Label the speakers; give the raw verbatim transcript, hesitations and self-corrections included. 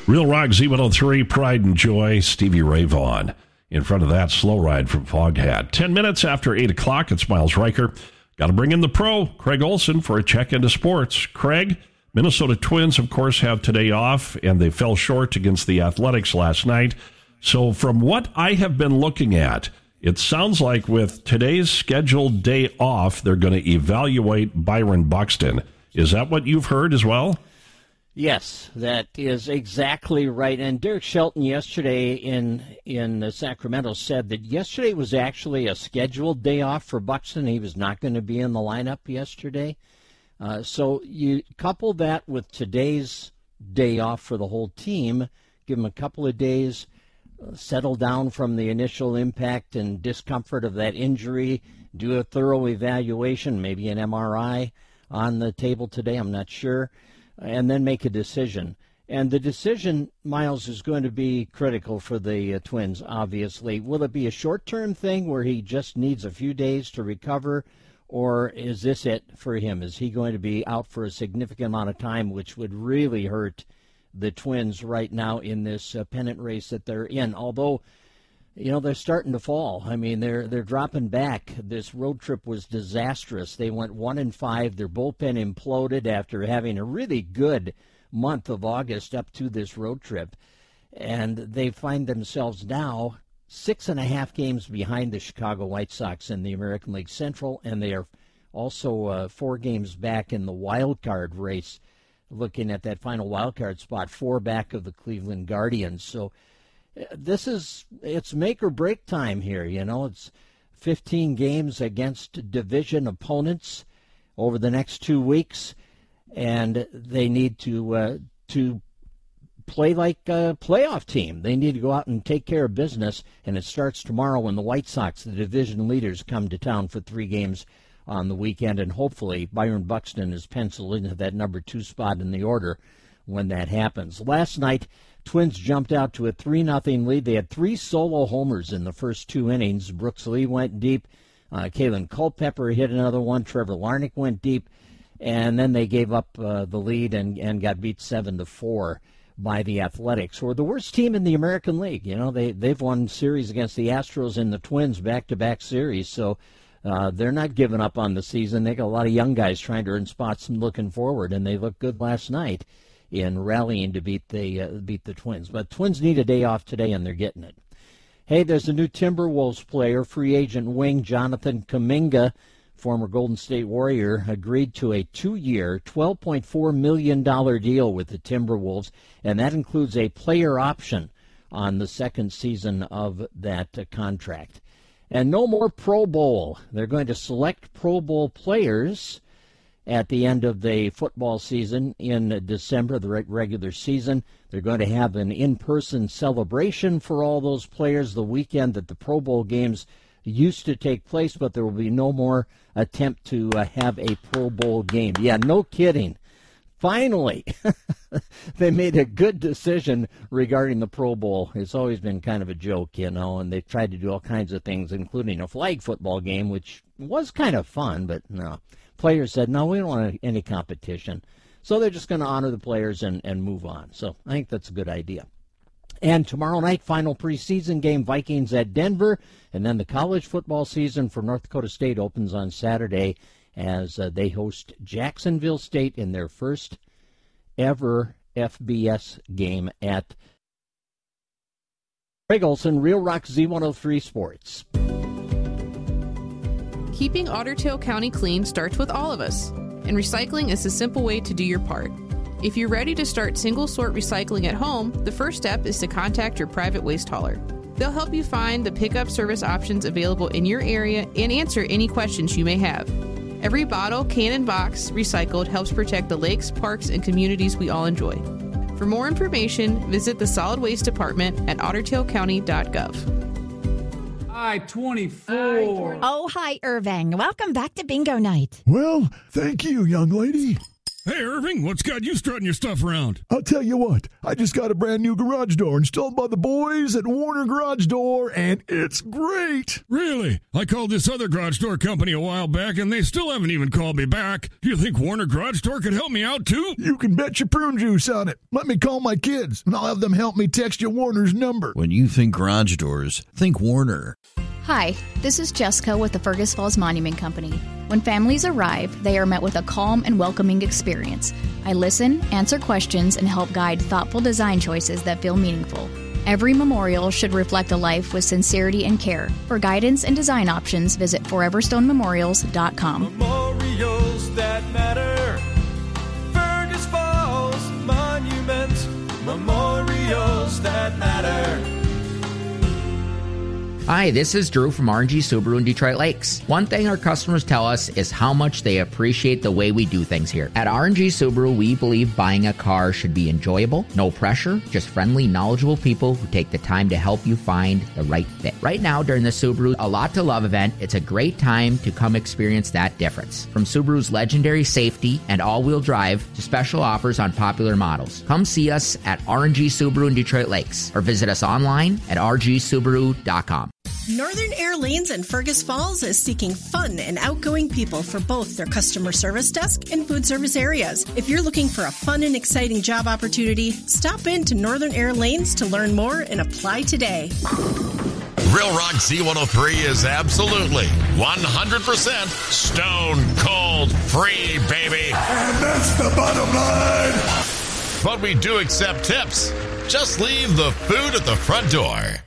Speaker 1: Real Rock Z one oh three, Pride and Joy, Stevie Ray Vaughan. In front of that, Slow Ride from Foghat. Ten minutes after eight o'clock, it's Miles Riker. Got to bring in the pro, Craig Olson, for a check into sports. Craig, Minnesota Twins, of course, have today off, and they fell short against the Athletics last night. So from what I have been looking at, it sounds like with today's scheduled day off, they're going to evaluate Byron Buxton. Is that what you've heard as well?
Speaker 2: Yes, that is exactly right. And Derek Shelton yesterday in in Sacramento said that yesterday was actually a scheduled day off for Buxton. He was not going to be in the lineup yesterday. Uh, so you couple that with today's day off for the whole team, give him a couple of days, uh, settle down from the initial impact and discomfort of that injury, do a thorough evaluation, maybe an M R I on the table today, I'm not sure, and then make a decision. And the decision, Miles, is going to be critical for the uh, Twins, obviously. Will it be a short-term thing where he just needs a few days to recover, or is this it for him? Is he going to be out for a significant amount of time, which would really hurt the Twins right now in this uh, pennant race that they're in? Although, you know, they're starting to fall. I mean, they're they're dropping back. This road trip was disastrous. They went one and five. Their bullpen imploded after having a really good month of August up to this road trip, and they find themselves now six and a half games behind the Chicago White Sox in the American League Central, and they are also uh, four games back in the wild card race. Looking at that final wild card spot, four back of the Cleveland Guardians. So this is, it's make or break time here, you know. It's fifteen games against division opponents over the next two weeks, and they need to uh, to play like a playoff team. They need to go out and take care of business, and it starts tomorrow when the White Sox, the division leaders, come to town for three games on the weekend, and hopefully Byron Buxton is penciled into that number two spot in the order when that happens. Last night, Twins jumped out to a three nothing lead. They had three solo homers in the first two innings. Brooks Lee went deep. Uh, Kalen Culpepper hit another one. Trevor Larnach went deep. And then they gave up uh, the lead and, and got beat seven to four by the Athletics, who are the worst team in the American League. You know, they, they've won series against the Astros and the Twins, back-to-back series. So uh, they're not giving up on the season. They got a lot of young guys trying to earn spots and looking forward, and they looked good last night in rallying to beat the uh, beat the Twins. But Twins need a day off today, and they're getting it. Hey, there's a new Timberwolves player, free agent wing Jonathan Kuminga, former Golden State Warrior, agreed to a two-year, twelve point four million dollars deal with the Timberwolves, and that includes a player option on the second season of that uh, contract. And no more Pro Bowl. They're going to select Pro Bowl players at the end of the football season in December, the regular season. They're going to have an in-person celebration for all those players the weekend that the Pro Bowl games used to take place, but there will be no more attempt to uh, have a Pro Bowl game. Yeah, no kidding. Finally, they made a good decision regarding the Pro Bowl. It's always been kind of a joke, you know, and they've tried to do all kinds of things, including a flag football game, which was kind of fun, but no. Players said, no, we don't want any competition. So they're just going to honor the players and, and move on. So I think that's a good idea. And tomorrow night, final preseason game, Vikings at Denver. And then the college football season for North Dakota State opens on Saturday as uh, they host Jacksonville State in their first ever F B S game at Craig Olson, Real Rock Z one oh three Sports.
Speaker 3: Keeping Otter Tail County clean starts with all of us, and recycling is a simple way to do your part. If you're ready to start single-sort recycling at home, the first step is to contact your private waste hauler. They'll help you find the pickup service options available in your area and answer any questions you may have. Every bottle, can, and box recycled helps protect the lakes, parks, and communities we all enjoy. For more information, visit the Solid Waste Department at otter tail county dot gov.
Speaker 4: I twenty-four.
Speaker 5: Oh, hi, Irving. Welcome back to Bingo Night.
Speaker 6: Well, thank you, young lady.
Speaker 5: Hey, Irving, what's got you strutting your stuff around?
Speaker 6: I'll tell you what, I just got a brand new garage door installed by the boys at Warner Garage Door, and it's great.
Speaker 5: Really? I called this other garage door company a while back, and they still haven't even called me back. Do you think Warner Garage Door could help me out, too?
Speaker 6: You can bet your prune juice on it. Let me call my kids, and I'll have them help me text you Warner's number.
Speaker 7: When you think garage doors, think Warner.
Speaker 8: Hi, this is Jessica with the Fergus Falls Monument Company. When families arrive, they are met with a calm and welcoming experience. I listen, answer questions, and help guide thoughtful design choices that feel meaningful. Every memorial should reflect a life with sincerity and care. For guidance and design options, visit forever stone memorials dot com.
Speaker 9: Memorials that matter. Fergus Falls Monument. Memorials that matter.
Speaker 10: Hi, this is Drew from R and G Subaru in Detroit Lakes. One thing our customers tell us is how much they appreciate the way we do things here. At R and G Subaru, we believe buying a car should be enjoyable, no pressure, just friendly, knowledgeable people who take the time to help you find the right fit. Right now, during the Subaru A Lot to Love event, it's a great time to come experience that difference. From Subaru's legendary safety and all-wheel drive to special offers on popular models. Come see us at R and G Subaru in Detroit Lakes or visit us online at r g subaru dot com.
Speaker 11: Northern Air Lanes in Fergus Falls is seeking fun and outgoing people for both their customer service desk and food service areas. If you're looking for a fun and exciting job opportunity, stop in to Northern Air Lanes to learn more and apply today.
Speaker 12: Real Rock Z one oh three is absolutely one hundred percent stone cold free, baby.
Speaker 13: And that's the bottom line.
Speaker 12: But we do accept tips. Just leave the food at the front door.